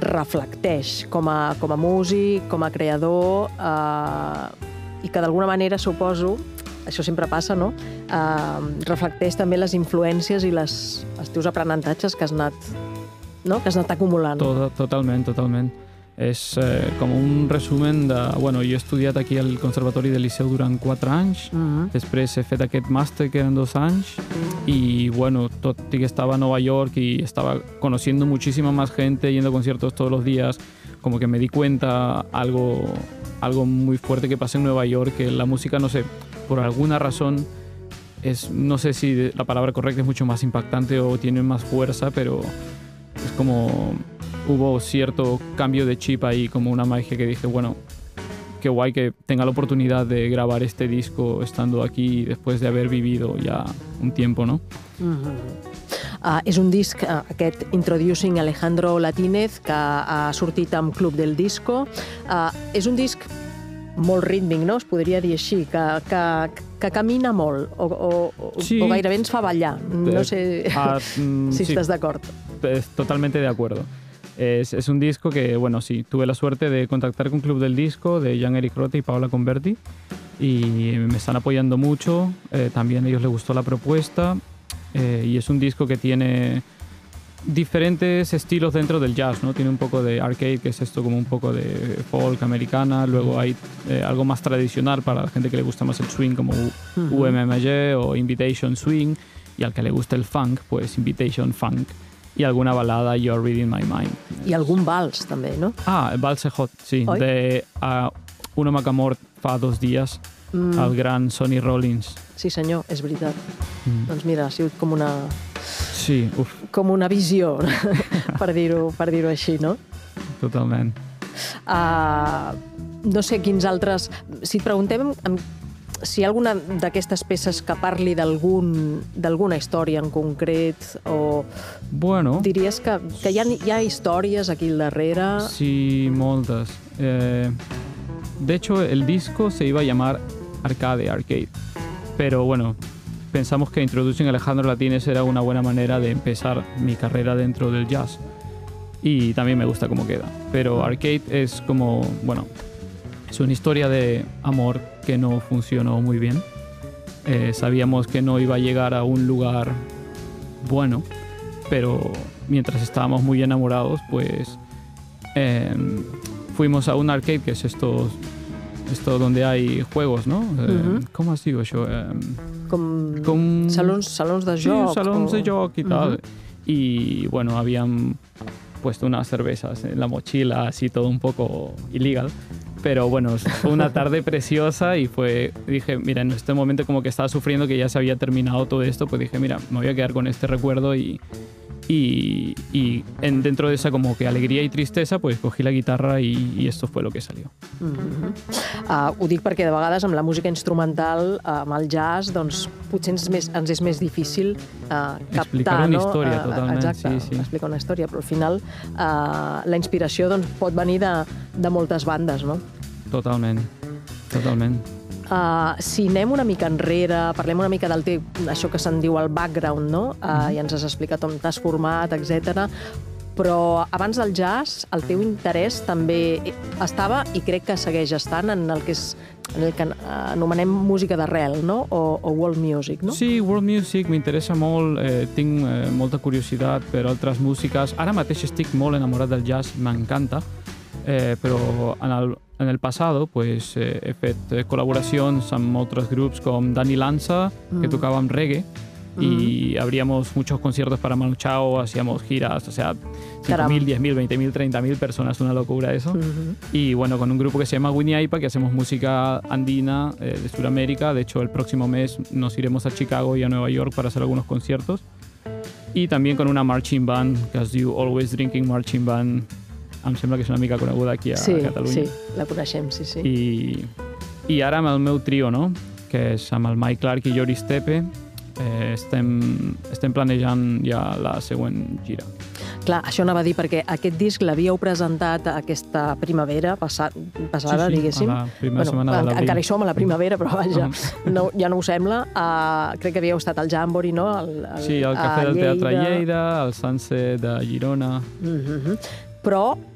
reflecteix com a músic, com a creador, i que d'alguna manera, suposo, això sempre passa, no? Reflecteix també les influències i els teus aprenentatges que has anat acumulant. Totalment. És com un resumen de... Bueno, jo he estudiat aquí al Conservatori del Liceu durant 4 anys, després he fet aquest màster que eren 2 anys, y bueno, tot i que estaba en Nueva York y estaba conociendo muchísima más gente, yendo a conciertos todos los días, como que me di cuenta algo muy fuerte que pasa en Nueva York, que la música, no sé, por alguna razón, no sé si la palabra correcta es mucho más impactante o tiene más fuerza, pero es como... Hubo cierto cambio de chip ahí, como una magia que dije, bueno, qué guay que tenga la oportunidad de grabar este disco estando aquí después de haber vivido ya un tiempo, ¿no? És un disc, aquest Introducing Alejandro Latinez, que ha sortit amb Club del Disco. És un disc molt rítmic, no? Es podria dir així, que camina molt, o gairebé ens fa ballar. No sé si estàs d'acord. Totalmente de acuerdo. Es un disco que, bueno, sí, tuve la suerte de contactar con Club del Disco, de Jean-Éric Roth y Paola Converti, y me están apoyando mucho. También a ellos les gustó la propuesta, y es un disco que tiene diferentes estilos dentro del jazz, ¿no? Tiene un poco de arcade, que es esto como un poco de folk americana, luego hay algo más tradicional para la gente que le gusta más el swing, como UMMG o Invitation Swing, y al que le gusta el funk, pues Invitation Funk. I alguna balada, You're Reading My Mind. I algun vals, també, no? El vals Hot, sí, Oi? de Uno Macamort fa 2 dies, el gran Sonny Rollins. Sí, senyor, és veritat. Doncs mira, ha sigut com una... Sí, com una visió, per dir-ho així, no? Totalment. No sé quins altres... Si et preguntem si hi ha alguna d'aquestes peces que parli d'alguna història en concret, o diries que hi ha històries aquí al darrere? Sí, moltes. De hecho, el disco se iba a llamar Arcade, pero bueno, pensamos que Introducing Alejandro Latinez era una buena manera de empezar mi carrera dentro del jazz, y también me gusta cómo queda. Pero Arcade es como, bueno, es una historia de amor que no funcionó muy bien. Sabíamos que no iba a llegar a un lugar bueno, pero mientras estábamos muy enamorados, pues fuimos a un arcade, que es esto donde hay juegos, ¿no? ¿Cómo os digo yo? Com salons de joc. Sí, salons de joc y tal. Y bueno, habían puesto unas cervezas en la mochila, así todo un poco ilegal. Pero bueno, fue una tarde preciosa y dije, mira, en este momento como que estaba sufriendo que ya se había terminado todo esto, pues dije, mira, me voy a quedar con este recuerdo y dentro de esa como que alegría y tristeza, pues cogí la guitarra y esto fue lo que salió. Ho dic perquè de vegades amb la música instrumental, amb el jazz, doncs potser ens és més difícil captar, explicar una història, totalment. Exacte, sí. explicar una història, però al final la inspiració doncs, pot venir de moltes bandes, no? Totalment. Si anem una mica enrere, parlem una mica del teu, això que se'n diu el background, no? Ja ens has explicat on t'has format, etc. Però abans del jazz, el teu interès també estava, i crec que segueix estant, en el que anomenem música d'arrel, no? O world music, no? Sí, world music m'interessa molt, tinc molta curiositat per altres músiques. Ara mateix estic molt enamorat del jazz, m'encanta, però en el pasado pues, he fet colaboracions amb otros grups com Dani Lanza, que tocaba en reggae, y abríamos muchos conciertos para Manu Chao, hacíamos giras, o sea, 5.000, 10.000, 20.000, 30.000 personas, una locura eso. Y bueno, con un grupo que se llama Winnie Aipa, que hacemos música andina de Sudamérica. De hecho, el próximo mes nos iremos a Chicago y a Nueva York para hacer algunos conciertos. Y también con una marching band, que es diu Always Drinking Marching Band. Em sembla que és una mica coneguda aquí a Catalunya. Sí, la coneixem, sí. I ara amb el meu trio, no? Que és amb el Mike Clark i Joris Tepe, estem planejant ja la següent gira. Clar, això anava a dir, perquè aquest disc l'havíeu presentat aquesta primavera passada, diguéssim. Sí, a la primera setmana de l'abril. Encara hi som a la primavera, però vaja, ja no ho sembla. Crec que havíeu estat al Jamboree, no? Sí, al Cafè del Teatre Lleida, al Sunset de Girona. Però